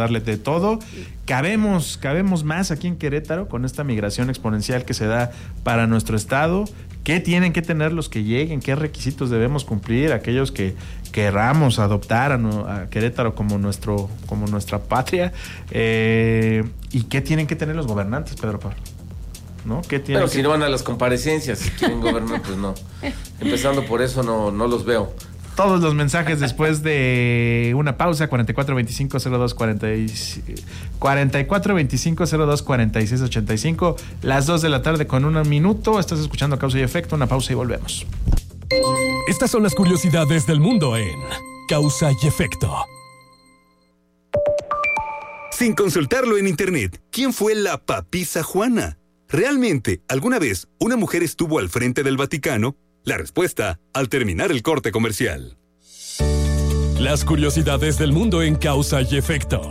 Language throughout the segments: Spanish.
darle de todo. Cabemos más aquí en Querétaro con esta migración exponencial que se da para nuestro estado. ¿Qué tienen que tener los que lleguen? ¿Qué requisitos debemos cumplir? Aquellos que querramos adoptar a Querétaro como nuestra patria. ¿Y qué tienen que tener los gobernantes, Pedro Pablo? ¿No? Pero si no van a las comparecencias, si quieren gobernar, pues no. Empezando por eso, no los veo. Todos los mensajes después de una pausa. 4425-0246-45. Las 2 de la tarde con 1 minuto. Estás escuchando Causa y Efecto. Una pausa y volvemos. Estas son las curiosidades del mundo en Causa y Efecto. Sin consultarlo en internet, ¿quién fue la papisa Juana? ¿Realmente alguna vez una mujer estuvo al frente del Vaticano? La respuesta al terminar el corte comercial. Las curiosidades del mundo en Causa y Efecto.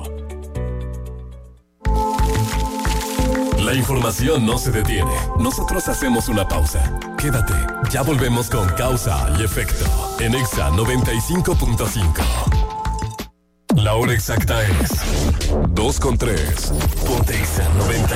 La información no se detiene. Nosotros hacemos una pausa. Quédate, ya volvemos con Causa y Efecto en Exa 95.5. La hora exacta es 2:03. Ponte Exa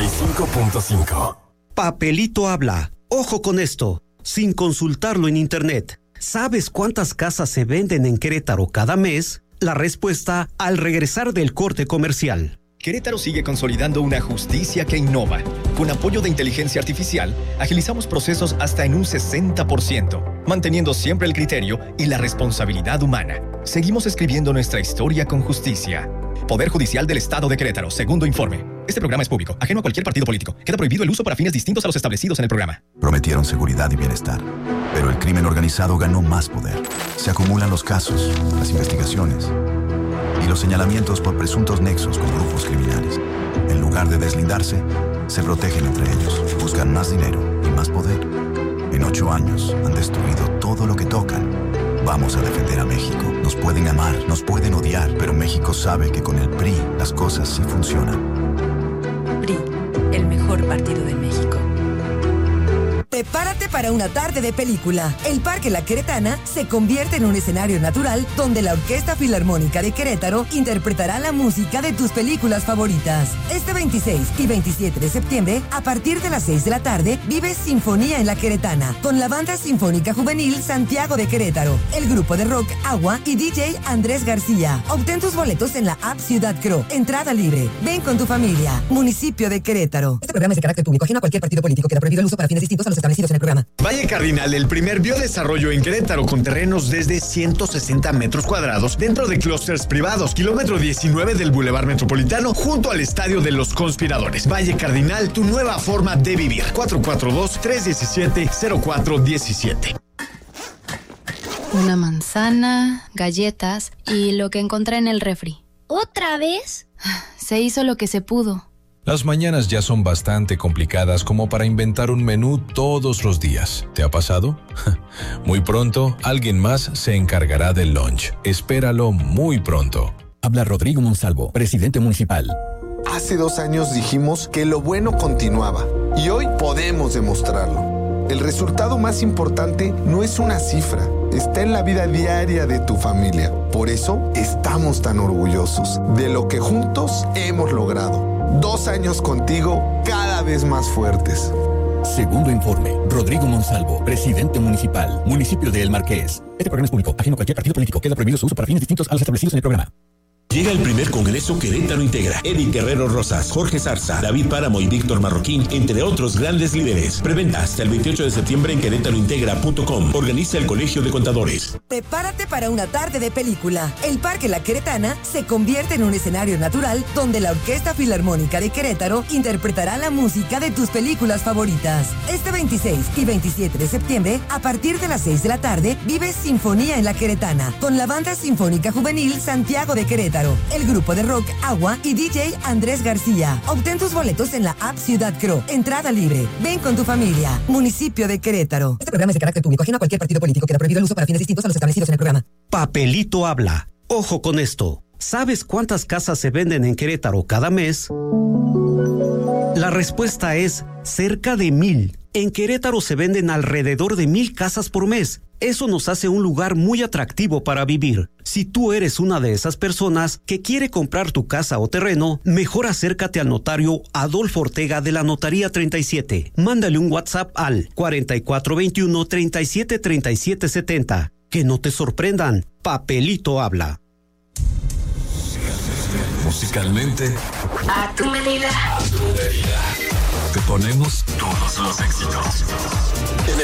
95.5. Papelito habla. Ojo con esto. Sin consultarlo en internet. ¿Sabes cuántas casas se venden en Querétaro cada mes? La respuesta al regresar del corte comercial. Querétaro sigue consolidando una justicia que innova. Con apoyo de inteligencia artificial, agilizamos procesos hasta en un 60%, manteniendo siempre el criterio y la responsabilidad humana. Seguimos escribiendo nuestra historia con justicia. Poder Judicial del Estado de Querétaro, segundo informe. Este programa es público, ajeno a cualquier partido político. Queda prohibido el uso para fines distintos a los establecidos en el programa. Prometieron seguridad y bienestar, pero el crimen organizado ganó más poder. Se acumulan los casos, las investigaciones y los señalamientos por presuntos nexos con grupos criminales. En lugar de deslindarse, se protegen entre ellos, buscan más dinero y más poder. En 8 años han destruido todo lo que tocan. Vamos a defender a México. Nos pueden amar, nos pueden odiar, pero México sabe que con el PRI las cosas sí funcionan. PRI, el mejor partido de México. Prepárate para una tarde de película. El Parque La Queretana se convierte en un escenario natural donde la Orquesta Filarmónica de Querétaro interpretará la música de tus películas favoritas. Este 26 y 27 de septiembre, a partir de las 6 de la tarde, vive Sinfonía en La Queretana con la Banda Sinfónica Juvenil Santiago de Querétaro, el grupo de rock Agua y DJ Andrés García. Obtén tus boletos en la app Ciudad Cro. Entrada libre. Ven con tu familia. Municipio de Querétaro. Este programa es de carácter público, ajeno a cualquier partido político. Queda prohibido el uso para fines distintos a los establecidos en el programa. Valle Cardinal, el primer biodesarrollo en Querétaro con terrenos desde 160 metros cuadrados dentro de clústeres privados, kilómetro 19 del Boulevard Metropolitano junto al Estadio de los Conspiradores. Valle Cardinal, tu nueva forma de vivir. 442-317-0417. Una manzana, galletas y lo que encontré en el refri. ¿Otra vez? Se hizo lo que se pudo. Las mañanas ya son bastante complicadas como para inventar un menú todos los días. ¿Te ha pasado? Muy pronto, alguien más se encargará del lunch. Espéralo muy pronto. Habla Rodrigo Monsalvo, presidente municipal. Hace 2 años dijimos que lo bueno continuaba y hoy podemos demostrarlo. El resultado más importante no es una cifra, está en la vida diaria de tu familia. Por eso estamos tan orgullosos de lo que juntos hemos logrado. 2 años contigo, cada vez más fuertes. Segundo informe, Rodrigo Monsalvo, presidente municipal, municipio de El Marqués. Este programa es público, ajeno a cualquier partido político. Queda prohibido su uso para fines distintos a los establecidos en el programa. Llega el primer Congreso Querétaro Integra. Eric Guerrero Rosas, Jorge Zarza, David Páramo y Víctor Marroquín, entre otros grandes líderes. Preventa hasta el 28 de septiembre en querétarointegra.com. Organiza el Colegio de Contadores. Prepárate para una tarde de película. El Parque La Queretana se convierte en un escenario natural donde la Orquesta Filarmónica de Querétaro interpretará la música de tus películas favoritas. Este 26 y 27 de septiembre, a partir de las 6 de la tarde, vive Sinfonía en La Queretana con la Banda Sinfónica Juvenil Santiago de Querétaro, el grupo de rock Agua y DJ Andrés García. Obtén tus boletos en la app Ciudad Cro. Entrada libre. Ven con tu familia. Municipio de Querétaro. Este programa es de carácter público, ajeno a cualquier partido político. Queda prohibido el uso para fines distintos a los establecidos en el programa. Papelito habla. Ojo con esto. ¿Sabes cuántas casas se venden en Querétaro cada mes? La respuesta es cerca de 1,000. En Querétaro se venden alrededor de 1,000 casas por mes. Eso nos hace un lugar muy atractivo para vivir. Si tú eres una de esas personas que quiere comprar tu casa o terreno, mejor acércate al notario Adolfo Ortega de la Notaría 37. Mándale un WhatsApp al 4421-373770. Que no te sorprendan, Papelito habla. Musicalmente, a tu medida. te ponemos todos los éxitos.